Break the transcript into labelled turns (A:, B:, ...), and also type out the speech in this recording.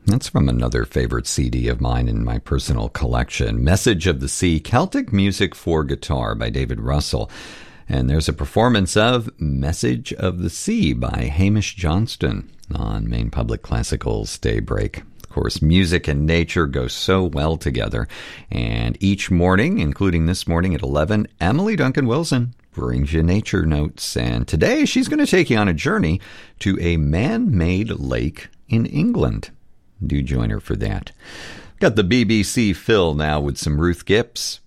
A: That's from another favorite CD of mine in my personal collection, Message of the Sea, Celtic Music for Guitar by David Russell. And there's a performance of Message of the Sea by Hamish Johnston on Maine Public Classical's Daybreak. Of course, music and nature go so well together. And each morning, including this morning at 11, Emily Duncan Wilson brings you nature notes. And today she's going to take you on a journey to a man-made lake in England. Do join her for that. Got the BBC Phil now with some Ruth Gibbs.